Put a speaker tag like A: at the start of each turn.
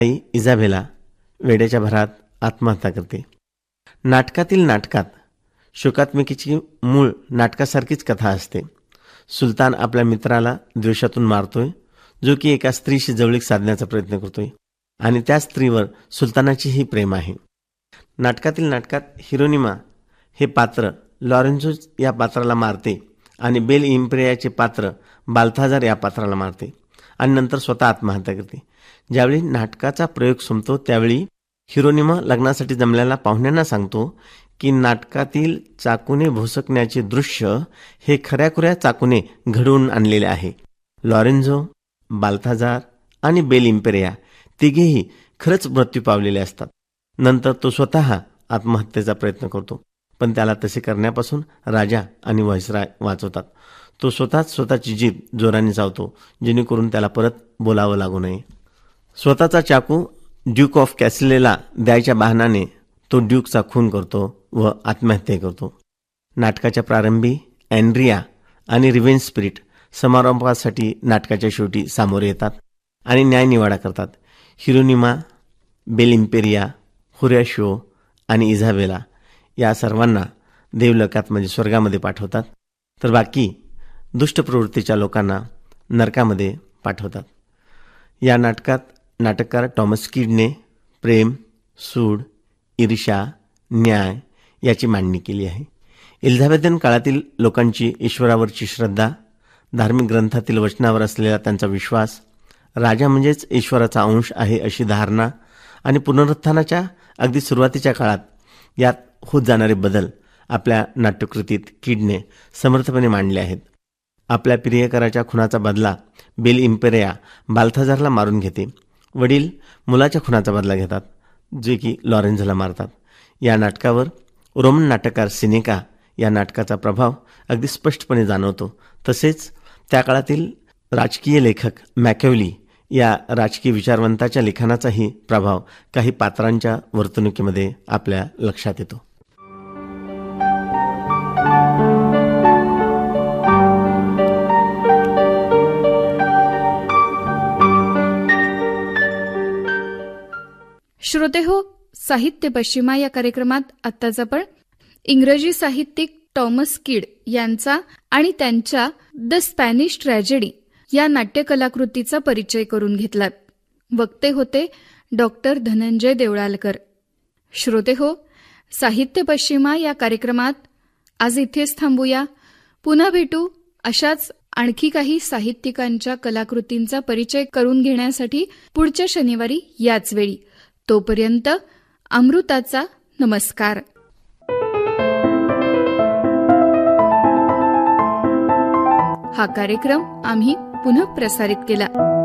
A: आई Isabella वेड्याच्या भरात आत्महत्या करते. नाटकातील नाटकात शोकात्मिकेची मूळ नाटकासारखीच कथा असते. सुलतान आपल्या मित्राला द्वेषातून मारतोय, जो की एका स्त्रीशी जवळीक साधण्याचा प्रयत्न करतोय, आणि त्या स्त्रीवर सुलतानाचीही प्रेम आहे. नाटकातील नाटकात हिरोनिमा हे पात्र लॉरेन्झो या पात्राला मारते आणि बेल इम्पेरियाचे पात्र बाल्थाझार या पात्राला मारते आणि नंतर स्वतः आत्महत्या करते. ज्यावेळी नाटकाचा प्रयोग संपतो त्यावेळी हिरोनिमा लग्नासाठी जमलेल्या पाहुण्यांना सांगतो की नाटकातील चाकूने भोसकण्याचे दृश्य हे खऱ्याखुऱ्या चाकूने घडवून आणलेले आहे. लॉरेन्झो, बाल्थाझार आणि बेल इम्पेरिया तिघेही खरंच मृत्यू पावलेले असतात. नंतर तो स्वतः आत्महत्येचा प्रयत्न करतो, पण त्याला तसे करण्यापासून राजा आणि व्हाईसराय वाचवतात. तो स्वतःची जीभ जोराने चावतो, जेणेकरून त्याला परत बोलावं लागू नये. स्वतःचा चाकू ड्यूक ऑफ कॅसलेला द्यायच्या बहाण्याने तो ड्यूकचा खून करतो व आत्महत्या करतो. नाटकाच्या प्रारंभी अँड्रिया आणि रिव्हेंज स्पिरिट समारंभासाठी नाटकाच्या शेवटी सामोरे येतात आणि न्यायनिवाडा करतात. हिरोनिमा, बेल इम्पेरिया, होरॅशिओ आणि इझाबेला या सर्वांना देवलोकात म्हणजे स्वर्गामध्ये पाठवतात, तर बाकी दुष्ट प्रवृत्तीच्या लोकांना नरकामध्ये पाठवतात. या नाटकात नाटककार टॉमस किडने प्रेम, सूड, ईर्ष्या, न्याय याची मांडणी केली आहे. एलिझाबेथन काळातील लोकांची ईश्वरावरची श्रद्धा, धार्मिक ग्रंथातील वचनावर असलेला त्यांचा विश्वास, राजा म्हणजेच ईश्वराचा अंश आहे अशी धारणा आणि पुनरुत्थानाच्या अगदी सुरुवातीच्या काळात यात होत जाणारे बदल आपल्या नाट्यकृतीत किडने समर्थपणे मांडले आहेत. आपल्या प्रियकराच्या खुनाचा बदला बेल इम्पेरिया बाल्थाझारला मारून घेते. वडील मुलाच्या खुनाचा बदला घेतात, जे की लॉरेन्झोला मारतात. या नाटकावर रोमन नाटककार सिनेका या नाटकाचा प्रभाव अगदी स्पष्टपणे जाणवतो. तसेच त्या काळातील राजकीय लेखक मॅकॅव्हली या राजकीय विचारवंताच्या लेखनाचाही प्रभाव काही पात्रांच्या वर्तणुकीमध्ये आपल्या लक्षात येतो.
B: श्रोतेहो, साहित्य पश्चिमा या कार्यक्रमात आत्ताच आपण इंग्रजी साहित्यिक टॉमस किड यांचा आणि त्यांच्या द स्पॅनिश ट्रॅजेडी या नाट्यकलाकृतीचा परिचय करून घेतला. वक्ते होते डॉक्टर धनंजय देवळालकर. श्रोतेहो, साहित्य पश्चिमा या कार्यक्रमात आज इथेच थांबूया. पुन्हा भेटू अशाच आणखी काही साहित्यिकांच्या कलाकृतींचा परिचय करून घेण्यासाठी पुढच्या शनिवारी याच वेळी. तोपर्यंत अमृताचा नमस्कार. हा कार्यक्रम आम्ही पुनः प्रसारित केला.